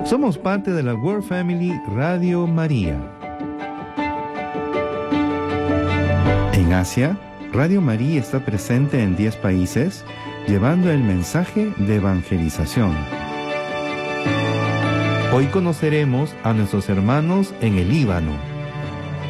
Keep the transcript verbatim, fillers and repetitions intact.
Somos parte de la World Family Radio María. En Asia, Radio María está presente en diez países, llevando el mensaje de evangelización. Hoy conoceremos a nuestros hermanos en el Líbano.